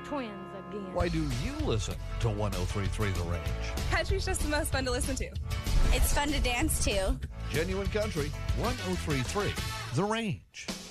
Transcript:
twins again. Why do you listen to 103.3 The Range? Country's just the most fun to listen to. It's fun to dance to. Genuine Country, 103.3 The Range.